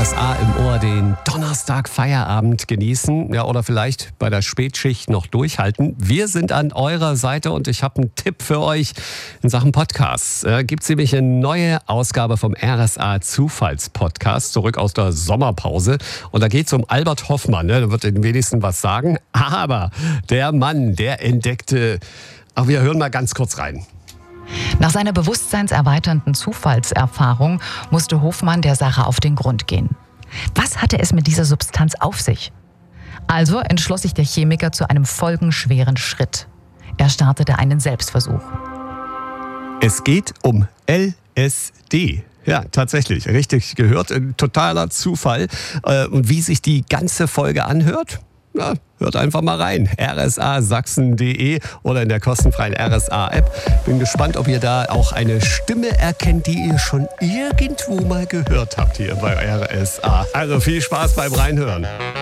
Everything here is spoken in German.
RSA im Ohr den Donnerstag Feierabend genießen, ja, oder vielleicht bei der Spätschicht noch durchhalten. Wir sind an eurer Seite und ich habe einen Tipp für euch in Sachen Podcasts. Gibt es nämlich eine neue Ausgabe vom RSA Zufallspodcast, zurück aus der Sommerpause. Und da geht es um Albert Hoffmann, ne? Da wird den wenigsten was sagen. Aber der Mann, der entdeckte... Ach, wir hören mal ganz kurz rein. Nach seiner bewusstseinserweiternden Zufallserfahrung musste Hofmann der Sache auf den Grund gehen. Was hatte es mit dieser Substanz auf sich? Also entschloss sich der Chemiker zu einem folgenschweren Schritt. Er startete einen Selbstversuch. Es geht um LSD. Ja, tatsächlich, richtig gehört. Ein totaler Zufall. Und wie sich die ganze Folge anhört? Ja, hört einfach mal rein. rsasachsen.de oder in der kostenfreien RSA-App. Bin gespannt, ob ihr da auch eine Stimme erkennt, die ihr schon irgendwo mal gehört habt hier bei RSA. Also viel Spaß beim Reinhören.